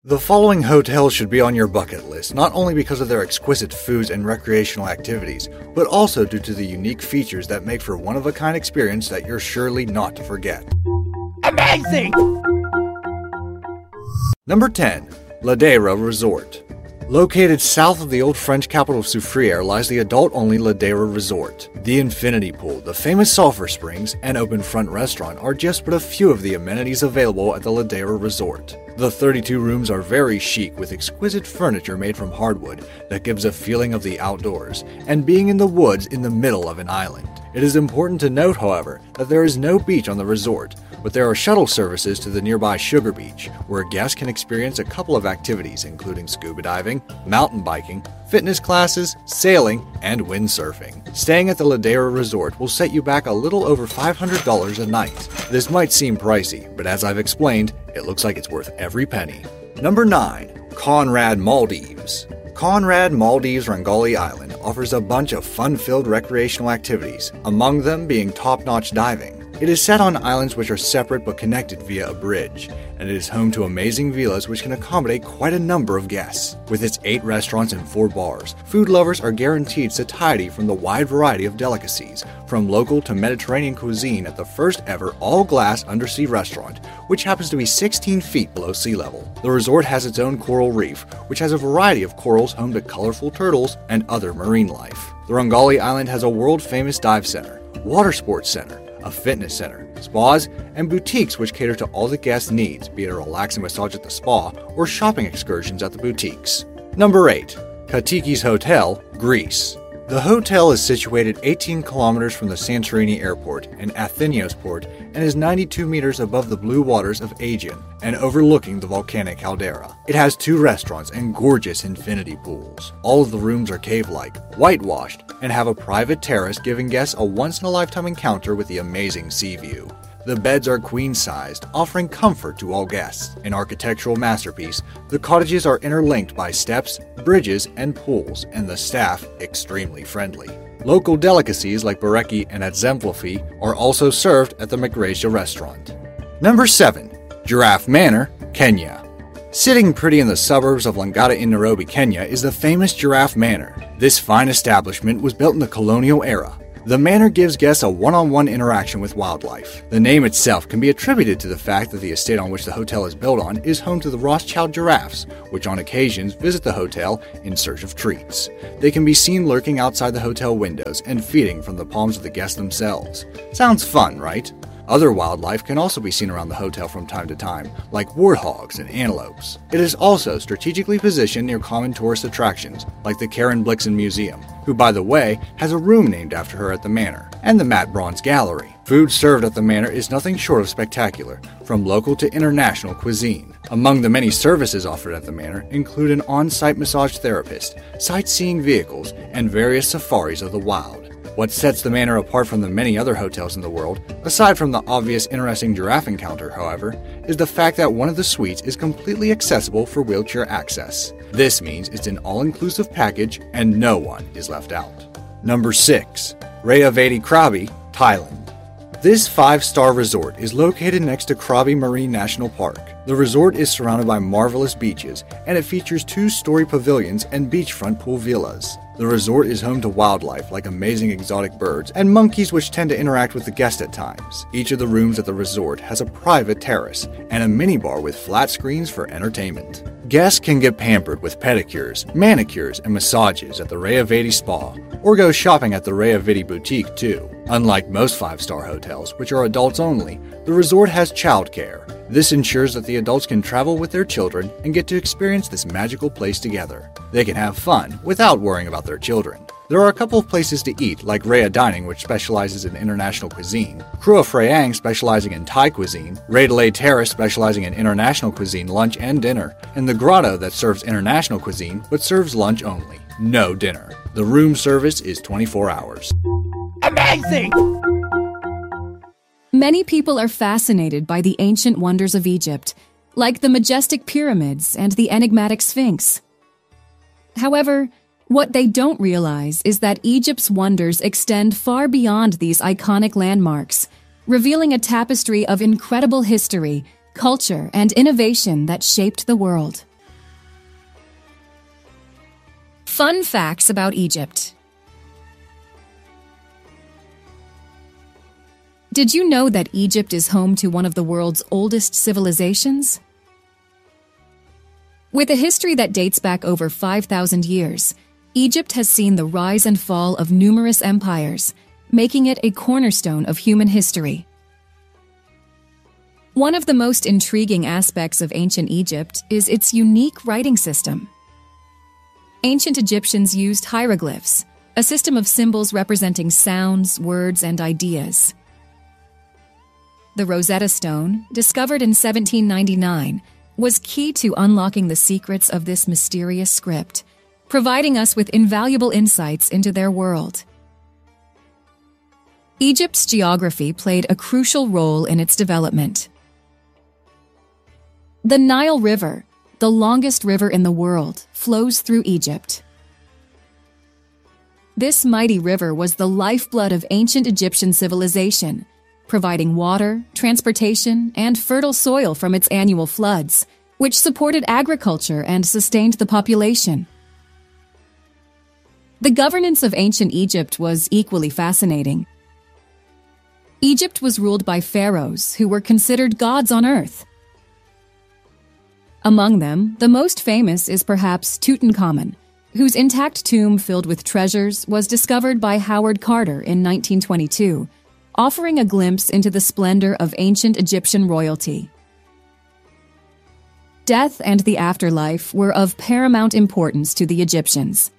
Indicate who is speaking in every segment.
Speaker 1: The following hotels should be on your bucket list, not only because of their exquisite foods and recreational activities, but also due to the unique features that make for one-of-a-kind experience that you're surely not to forget.
Speaker 2: Amazing!
Speaker 1: Number 10. Ladera Resort. Located south of the old French capital of Soufrière lies the adult-only Ladera Resort. The infinity pool, the famous sulfur springs, and open front restaurant are just but a few of the amenities available at the Ladera Resort. The 32 rooms are very chic with exquisite furniture made from hardwood that gives a feeling of the outdoors, and being in the woods in the middle of an island. It is important to note, however, that there is no beach on the resort, but there are shuttle services to the nearby Sugar Beach, where guests can experience a couple of activities including scuba diving, mountain biking, fitness classes, sailing, and windsurfing. Staying at the Ladera Resort will set you back a little over $500 a night. This might seem pricey, but as I've explained, it looks like it's worth every penny. Number 9. Conrad Maldives. Conrad Maldives Rangali Island offers a bunch of fun-filled recreational activities, among them being top-notch diving. It is set on islands which are separate but connected via a bridge, and it is home to amazing villas which can accommodate quite a number of guests. With its 8 restaurants and 4 bars, food lovers are guaranteed satiety from the wide variety of delicacies, from local to Mediterranean cuisine at the first ever all-glass undersea restaurant, which happens to be 16 feet below sea level. The resort has its own coral reef, which has a variety of corals home to colorful turtles and other marine life. The Rangali Island has a world-famous dive center, water sports center, a fitness center, spas, and boutiques which cater to all the guests' needs, be it a relaxing massage at the spa or shopping excursions at the boutiques. Number 8. Katikis Hotel, Greece. The hotel is situated 18 kilometers from the Santorini Airport and Athenios Port and is 92 meters above the blue waters of Aegean and overlooking the volcanic caldera. It has 2 restaurants and gorgeous infinity pools. All of the rooms are cave-like, whitewashed, and have a private terrace giving guests a once-in-a-lifetime encounter with the amazing sea view. The beds are queen-sized, offering comfort to all guests. An architectural masterpiece, the cottages are interlinked by steps, bridges, and pools, and the staff extremely friendly. Local delicacies like bareki and adzemplofi are also served at the Magrejia restaurant. Number 7. Giraffe Manor, Kenya. Sitting pretty in the suburbs of Langata in Nairobi, Kenya is the famous Giraffe Manor. This fine establishment was built in the colonial era. The manor gives guests a one-on-one interaction with wildlife. The name itself can be attributed to the fact that the estate on which the hotel is built on is home to the Rothschild giraffes, which on occasions visit the hotel in search of treats. They can be seen lurking outside the hotel windows and feeding from the palms of the guests themselves. Sounds fun, right? Other wildlife can also be seen around the hotel from time to time, like warthogs and antelopes. It is also strategically positioned near common tourist attractions, like the Karen Blixen Museum, who, by the way, has a room named after her at the manor, and the Matt Bronze Gallery. Food served at the manor is nothing short of spectacular, from local to international cuisine. Among the many services offered at the manor include an on-site massage therapist, sightseeing vehicles, and various safaris of the wild. What sets the manor apart from the many other hotels in the world, aside from the obvious interesting giraffe encounter, however, is the fact that one of the suites is completely accessible for wheelchair access. This means it's an all-inclusive package and no one is left out. Number 6. Rayavedi Krabi, Thailand. This 5-star resort is located next to Krabi Marine National Park. The resort is surrounded by marvelous beaches, and it features 2-story pavilions and beachfront pool villas. The resort is home to wildlife like amazing exotic birds and monkeys which tend to interact with the guests at times. Each of the rooms at the resort has a private terrace and a minibar with flat screens for entertainment. Guests can get pampered with pedicures, manicures, and massages at the Rayavedi Spa, or go shopping at the Rayavedi Boutique too. Unlike most 5-star hotels, which are adults only, the resort has childcare. This ensures that the adults can travel with their children and get to experience this magical place together. They can have fun without worrying about their children. There are a couple of places to eat, like Raya Dining, which specializes in international cuisine, Krua Frayang, specializing in Thai cuisine, Raydale Terrace, specializing in international cuisine lunch and dinner, and the Grotto that serves international cuisine but serves lunch only, no dinner. The room service is 24 hours.
Speaker 2: Amazing!
Speaker 3: Many people are fascinated by the ancient wonders of Egypt, like the majestic pyramids and the enigmatic Sphinx. However, what they don't realize is that Egypt's wonders extend far beyond these iconic landmarks, revealing a tapestry of incredible history, culture, and innovation that shaped the world. Fun facts about Egypt. Did you know that Egypt is home to one of the world's oldest civilizations? With a history that dates back over 5,000 years, Egypt has seen the rise and fall of numerous empires, making it a cornerstone of human history. One of the most intriguing aspects of ancient Egypt is its unique writing system. Ancient Egyptians used hieroglyphs, a system of symbols representing sounds, words, and ideas. The Rosetta Stone, discovered in 1799, was key to unlocking the secrets of this mysterious script, providing us with invaluable insights into their world. Egypt's geography played a crucial role in its development. The Nile River, the longest river in the world, flows through Egypt. This mighty river was the lifeblood of ancient Egyptian civilization, providing water, transportation, and fertile soil from its annual floods, which supported agriculture and sustained the population. The governance of ancient Egypt was equally fascinating. Egypt was ruled by pharaohs who were considered gods on earth. Among them, the most famous is perhaps Tutankhamun, whose intact tomb filled with treasures was discovered by Howard Carter in 1922, offering a glimpse into the splendor of ancient Egyptian royalty. Death and the afterlife were of paramount importance to the Egyptians.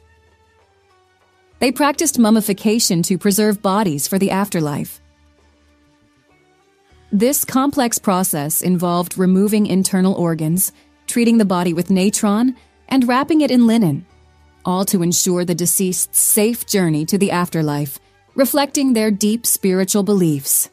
Speaker 3: They practiced mummification to preserve bodies for the afterlife. This complex process involved removing internal organs, treating the body with natron, and wrapping it in linen, all to ensure the deceased's safe journey to the afterlife, reflecting their deep spiritual beliefs.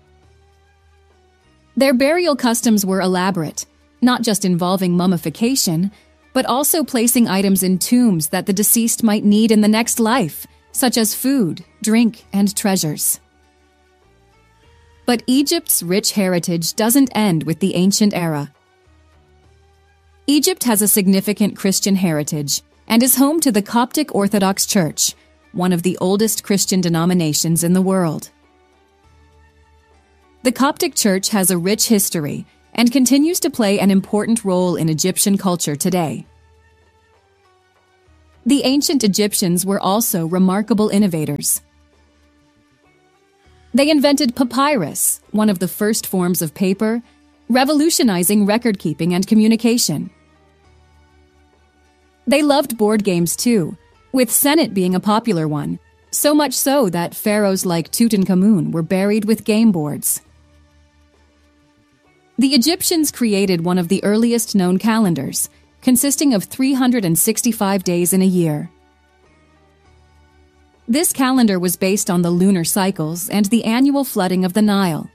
Speaker 3: Their burial customs were elaborate, not just involving mummification, but also placing items in tombs that the deceased might need in the next life, such as food, drink, and treasures. But Egypt's rich heritage doesn't end with the ancient era. Egypt has a significant Christian heritage and is home to the Coptic Orthodox Church, one of the oldest Christian denominations in the world. The Coptic Church has a rich history and continues to play an important role in Egyptian culture today. The ancient Egyptians were also remarkable innovators. They invented papyrus, one of the first forms of paper, revolutionizing record-keeping and communication. They loved board games too, with Senet being a popular one, so much so that pharaohs like Tutankhamun were buried with game boards. The Egyptians created one of the earliest known calendars, consisting of 365 days in a year. This calendar was based on the lunar cycles and the annual flooding of the Nile.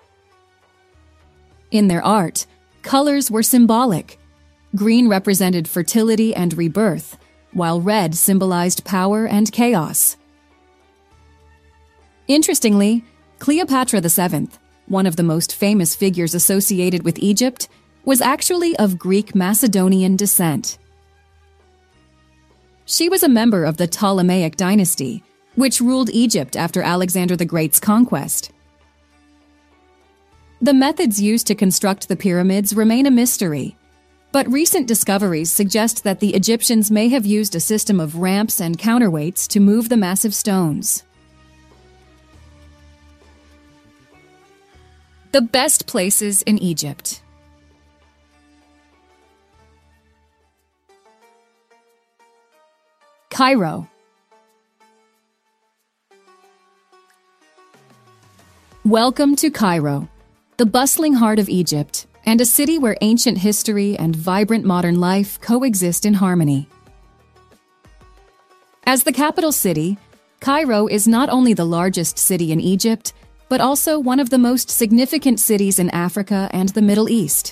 Speaker 3: In their art, colors were symbolic. Green represented fertility and rebirth, while red symbolized power and chaos. Interestingly, Cleopatra VII, one of the most famous figures associated with Egypt, was actually of Greek Macedonian descent. She was a member of the Ptolemaic dynasty, which ruled Egypt after Alexander the Great's conquest. The methods used to construct the pyramids remain a mystery, but recent discoveries suggest that the Egyptians may have used a system of ramps and counterweights to move the massive stones. The best places in Egypt. Cairo. Welcome to Cairo, the bustling heart of Egypt, and a city where ancient history and vibrant modern life coexist in harmony. As the capital city, Cairo is not only the largest city in Egypt, but also one of the most significant cities in Africa and the Middle East.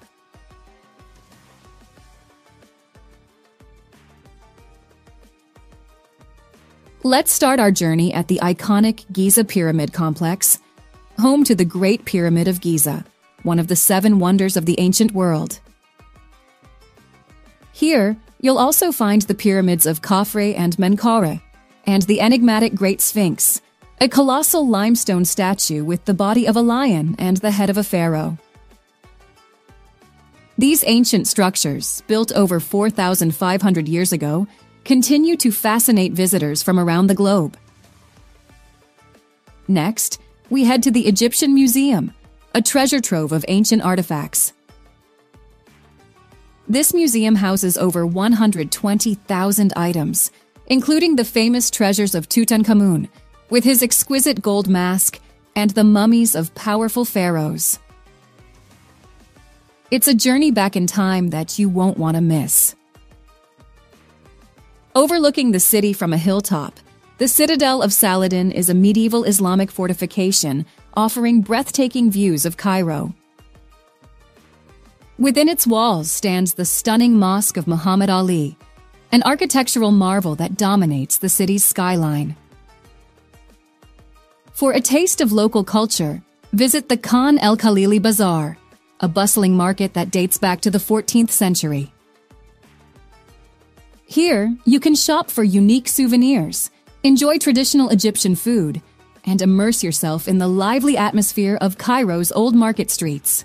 Speaker 3: Let's start our journey at the iconic Giza Pyramid Complex, home to the Great Pyramid of Giza, one of the 7 wonders of the ancient world. Here, you'll also find the pyramids of Khafre and Menkaure, and the enigmatic Great Sphinx, a colossal limestone statue with the body of a lion and the head of a pharaoh. These ancient structures, built over 4,500 years ago, continue to fascinate visitors from around the globe. Next, we head to the Egyptian Museum, a treasure trove of ancient artifacts. This museum houses over 120,000 items, including the famous treasures of Tutankhamun, with his exquisite gold mask, and the mummies of powerful pharaohs. It's a journey back in time that you won't want to miss. Overlooking the city from a hilltop, the Citadel of Saladin is a medieval Islamic fortification offering breathtaking views of Cairo. Within its walls stands the stunning Mosque of Muhammad Ali, an architectural marvel that dominates the city's skyline. For a taste of local culture, visit the Khan El Khalili Bazaar, a bustling market that dates back to the 14th century. Here, you can shop for unique souvenirs, enjoy traditional Egyptian food, and immerse yourself in the lively atmosphere of Cairo's old market streets.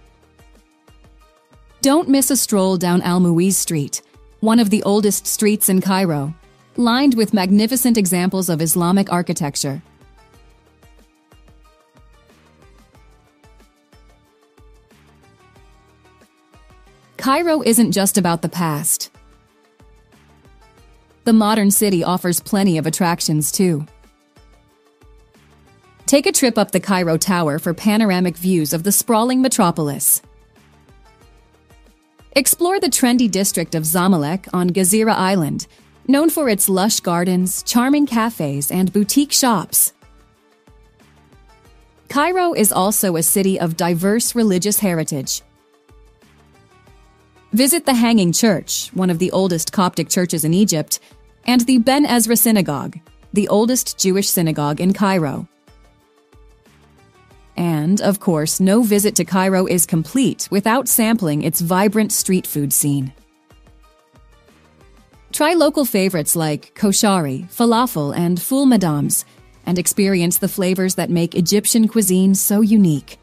Speaker 3: Don't miss a stroll down Al Muiz Street, one of the oldest streets in Cairo, lined with magnificent examples of Islamic architecture. Cairo isn't just about the past. The modern city offers plenty of attractions, too. Take a trip up the Cairo Tower for panoramic views of the sprawling metropolis. Explore the trendy district of Zamalek on Gezira Island, known for its lush gardens, charming cafes, and boutique shops. Cairo is also a city of diverse religious heritage. Visit the Hanging Church, one of the oldest Coptic churches in Egypt, and the Ben Ezra Synagogue, the oldest Jewish synagogue in Cairo. And, of course, no visit to Cairo is complete without sampling its vibrant street food scene. Try local favorites like koshari, falafel, and ful madams, and experience the flavors that make Egyptian cuisine so unique.